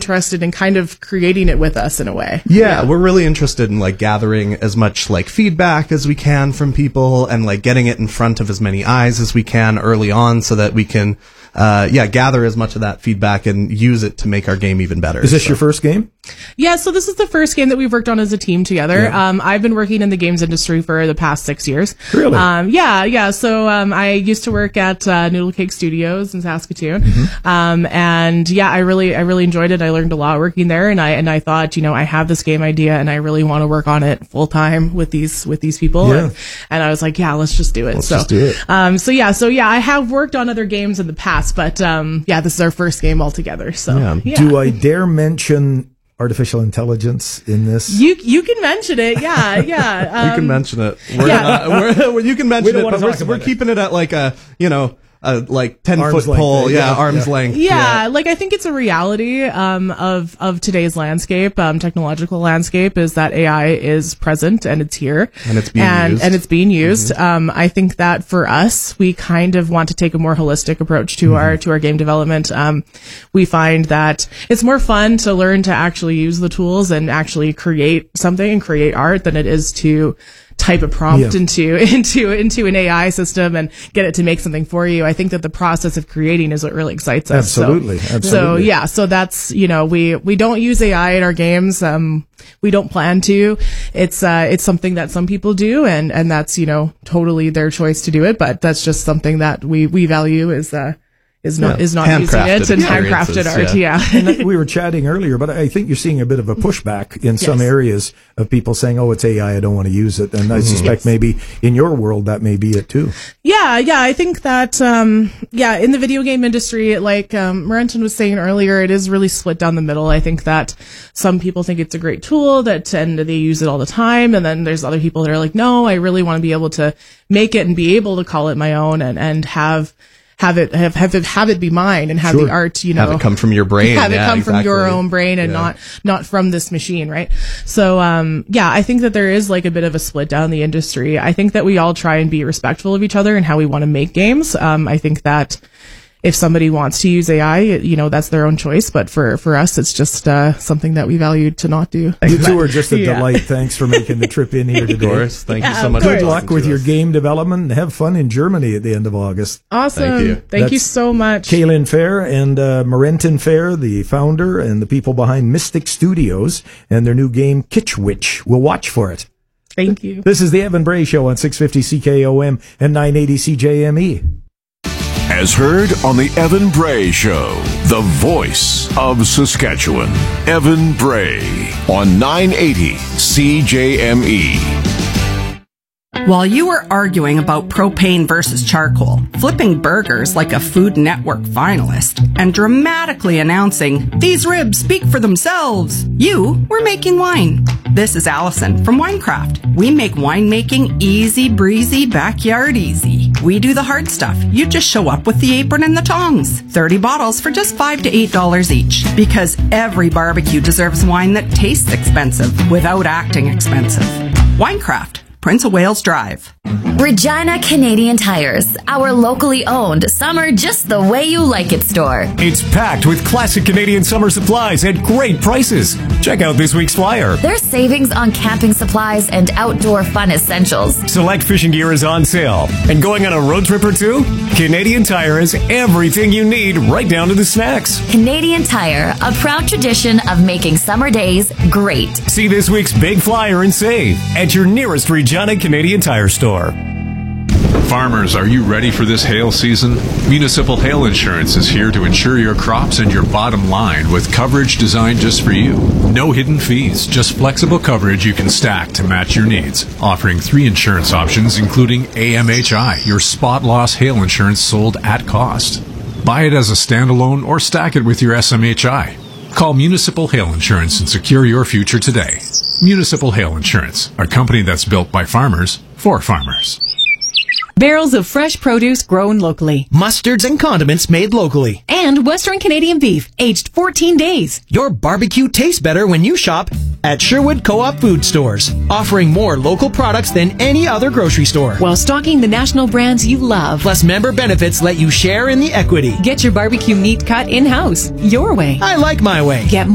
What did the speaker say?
interested in kind of creating it with us in a way. Yeah, we're really interested in like gathering as much like feedback as we can from people and like getting it in front of as many eyes as we can early on so that we can gather as much of that feedback and use it to make our game even better. Is this your first game? Yeah, so this is the first game that we've worked on as a team together. Yeah. I've been working in the games industry for the past 6 years. Really? Yeah. So I used to work at Noodle Cake Studios in Saskatoon. And yeah, I really enjoyed it. I learned a lot working there, and I thought, I have this game idea and I really want to work on it full time with these people. Yeah. And I was like, yeah, let's just do it. Let's just do it. So yeah, I have worked on other games in the past, but this is our first game altogether. So yeah. Do I dare mention artificial intelligence in this? You can mention it, yeah. You can mention it. You can mention it, but we're keeping it at like a 10-foot pole, arm's length. Yeah, like I think it's a reality of today's landscape, technological landscape, is that AI is present and it's here and it's being used. I think that for us, we kind of want to take a more holistic approach to our game development. We find that it's more fun to learn to actually use the tools and actually create something and create art than it is to type a prompt into an AI system and get it to make something for you. I think that the process of creating is what really excites us. Absolutely. So that's, we don't use AI in our games. We don't plan to. It's something that some people do, and that's, totally their choice to do it, but that's just something that we value is not using it, and handcrafted art. Yeah. And we were chatting earlier, but I think you're seeing a bit of a pushback in some areas of people saying, "Oh, it's AI, I don't want to use it." And I suspect maybe in your world that may be it too. Yeah. I think that in the video game industry, like Marenton was saying earlier, it is really split down the middle. I think that some people think it's a great tool and they use it all the time, and then there's other people that are like, "No, I really want to be able to make it and be able to call it my own and have it be mine and have the art, have it come from your brain, have it come from your own brain and not from this machine, right?" So I think that there is like a bit of a split down the industry. I think that we all try and be respectful of each other and how we want to make games. I think that if somebody wants to use AI, that's their own choice. But for us, it's just something that we value to not do. You two are just a delight. Thanks for making the trip in here today. Of course. Thank you so much. Good luck with your game development and have fun in Germany at the end of August. Awesome. Thank you so much. Kaylin Fair and Marenton Fair, the founder and the people behind Mystic Studios and their new game Kitsch Witch. We'll watch for it. Thank you. This is the Evan Bray Show on 650 CKOM and 980 CJME. As heard on the Evan Bray Show, the voice of Saskatchewan. Evan Bray on 980 CJME. While you were arguing about propane versus charcoal, flipping burgers like a Food Network finalist, and dramatically announcing, "These ribs speak for themselves," you were making wine. This is Allison from Winecraft. We make winemaking easy breezy, backyard easy. We do the hard stuff. You just show up with the apron and the tongs. 30 bottles for just $5 to $8 each. Because every barbecue deserves wine that tastes expensive without acting expensive. Winecraft. Prince of Wales Drive. Regina Canadian Tires, our locally owned summer just the way you like it store. It's packed with classic Canadian summer supplies at great prices. Check out this week's flyer. There's savings on camping supplies and outdoor fun essentials. Select fishing gear is on sale. And going on a road trip or two? Canadian Tire has everything you need, right down to the snacks. Canadian Tire, a proud tradition of making summer days great. See this week's big flyer and save at your nearest Regina Canadian Tire store. Farmers, are you ready for this hail season? Municipal Hail Insurance is here to insure your crops and your bottom line with coverage designed just for you. No hidden fees, just flexible coverage you can stack to match your needs. Offering 3 insurance options, including AMHI, your spot loss hail insurance sold at cost. Buy it as a standalone or stack it with your SMHI. Call Municipal Hail Insurance and secure your future today. Municipal Hail Insurance, a company that's built by farmers for farmers. Barrels of fresh produce grown locally. Mustards and condiments made locally. And Western Canadian beef, aged 14 days. Your barbecue tastes better when you shop at Sherwood Co-op Food Stores, offering more local products than any other grocery store. While stocking the national brands you love. Plus member benefits let you share in the equity. Get your barbecue meat cut in-house, your way. I like my way. Get